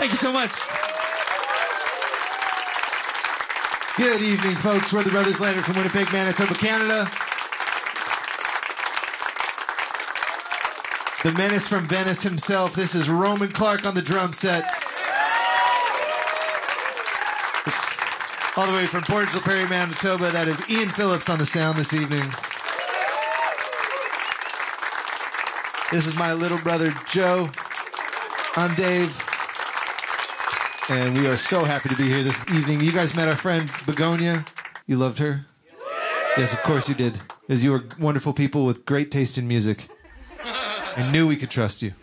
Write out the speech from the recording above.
Thank you so much. Good evening, folks. We're the Brothers Lander from Winnipeg, Manitoba, Canada. The menace from Venice himself. This is Roman Clark on the drum set. All the way from Portage la Prairie, Manitoba, that is Ian Phillips on the sound this evening. This is my little brother, Joe. I'm Dave. And we are so happy to be here this evening. You guys met our friend Begonia. You loved her? Yes, of course you did. As you were wonderful people with great taste in music. I knew we could trust you.